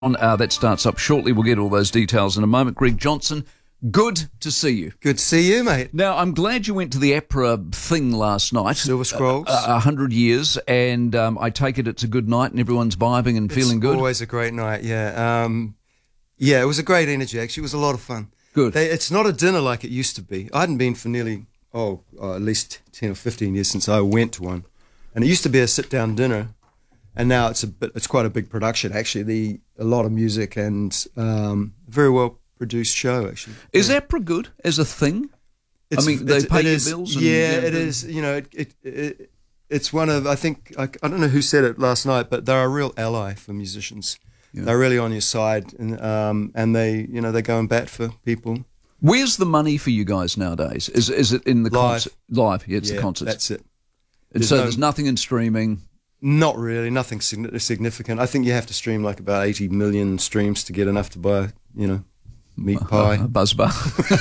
That starts up shortly. We'll get all those details in a moment. Greg Johnson, good to see you. Good to see you, mate. Now, I'm glad you went to the APRA thing last night. Silver Scrolls. 100 years, and I take it it's a good night and everyone's vibing and feeling good? It's always a great night, yeah. It was a great energy, actually. It was a lot of fun. Good. It's not a dinner like it used to be. I hadn't been for nearly, at least 10 or 15 years since I went to one. And it used to be a sit-down dinner. And now it's quite a big production, actually. A lot of music and very well produced show, actually. Is APRA good as a thing? They pay your bills. And it is. You know, it's one of, I think, I don't know who said it last night, but they're a real ally for musicians. Yeah. They're really on your side, and they go and bat for people. Where's the money for you guys nowadays? Is it in the concert? Live, yeah, it's the concerts. That's it. There's nothing in streaming. Not really, nothing significant. I think you have to stream like about 80 million streams to get enough to buy, meat pie. A buzz bar.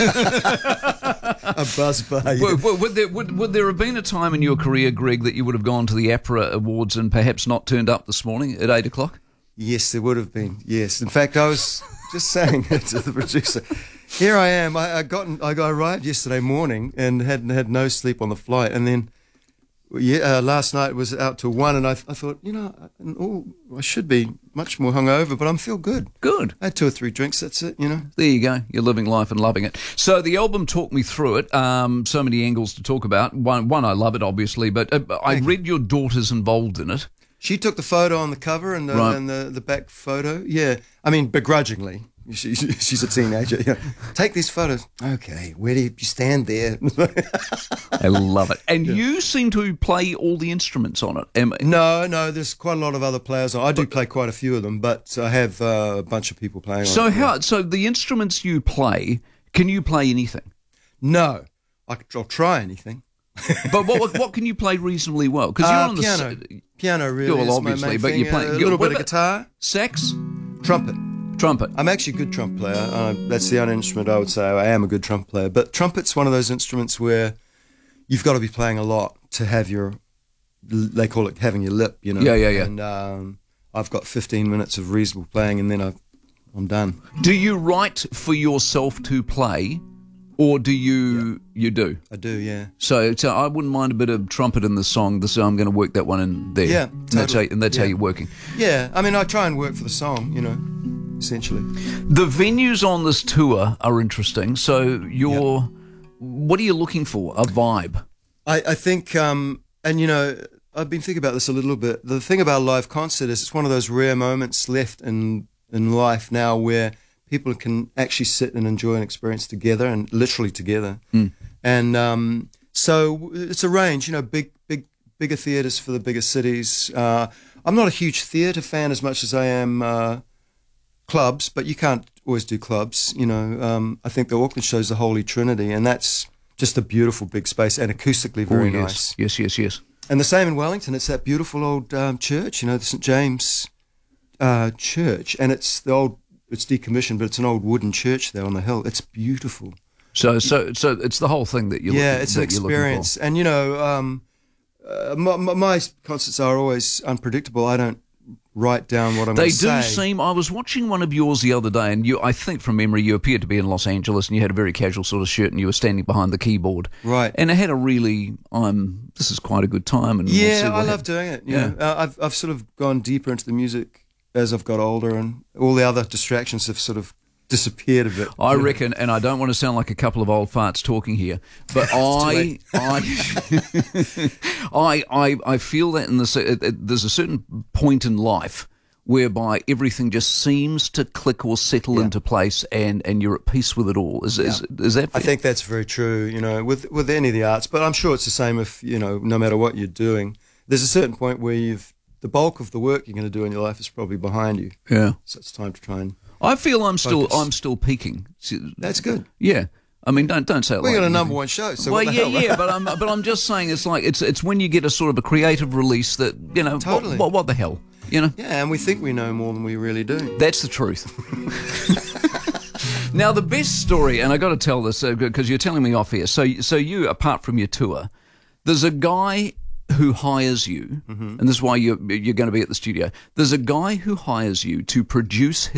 A buzz bar, yeah. Would there have been a time in your career, Greg, that you would have gone to the APRA Awards and perhaps not turned up this morning at 8 o'clock? Yes, there would have been, yes. In fact, I was just saying to the producer, here I am. I arrived yesterday morning and had no sleep on the flight, and then last night was out till 1, and I thought, I should be much more hungover, but I feel good. Good. I had 2 or 3 drinks, that's it, There you go. You're living life and loving it. So the album, talk me through it. So many angles to talk about. One, I love it, obviously, but I read your daughter's involved in it. She took the photo on the cover and the back photo. Yeah, I mean, begrudgingly. She's a teenager. Yeah. Take these photos. Okay, where do you stand there? I love it. And you seem to play all the instruments on it. No, there's quite a lot of other players. I do play quite a few of them, but I have a bunch of people playing on it. So the instruments you play, can you play anything? No, I'll try anything. But what can you play reasonably well? Because you're on piano really. Well, obviously, but you play a little bit of guitar, sax, trumpet. Trumpet. I'm actually a good trumpet player. That's the only instrument I would say I am a good trumpet player. But trumpet's one of those instruments where you've got to be playing a lot to have they call it having your lip, Yeah. And I've got 15 minutes of reasonable playing, and then I'm done. Do you write for yourself to play, or do you do? I do, yeah. So I wouldn't mind a bit of trumpet in the song. I'm going to work that one in there. Yeah, totally. And that's how you're working. Yeah, I mean, I try and work for the song, essentially. The venues on this tour are interesting. So what are you looking for? A vibe? I think, I've been thinking about this a little bit. The thing about a live concert is it's one of those rare moments left in life now where people can actually sit and enjoy an experience together, and literally together. Mm. And so it's a range, bigger theatres for the bigger cities. I'm not a huge theatre fan as much as I am clubs, but you can't always do clubs. I think the Auckland show's the Holy Trinity, and that's just a beautiful big space and acoustically very nice. Yes. And the same in Wellington. It's that beautiful old church, the St. James Church, and it's decommissioned, but it's an old wooden church there on the hill. It's beautiful. So it's the whole thing that you're looking for. Yeah, it's an experience. And, my concerts are always unpredictable. I don't write down what I'm going to say. They do seem... I was watching one of yours the other day, and I think from memory you appeared to be in Los Angeles, and you had a very casual sort of shirt, and you were standing behind the keyboard. Right. And it had a really... this is quite a good time. And I love doing it. I've sort of gone deeper into the music as I've got older, and all the other distractions have sort of disappeared a bit. I reckon, and I don't want to sound like a couple of old farts talking here, but I feel that there's a certain point in life whereby everything just seems to click or settle into place, and you're at peace with it all. Is that fair? I think that's very true, with any of the arts, but I'm sure it's the same if, no matter what you're doing. There's a certain point where the bulk of the work you're going to do in your life is probably behind you. Yeah. So it's time to try and I feel I'm focus. still peaking. That's good. Yeah. I mean, don't say it. We got a number one show, so well, what the hell, right? but I'm just saying it's when you get a sort of a creative release that Totally. what the hell, Yeah, and we think we know more than we really do. That's the truth. Now the best story, and I got to tell this because you're telling me off here. So you, apart from your tour, there's a guy who hires you, and this is why you're going to be at the studio. There's a guy who hires you to produce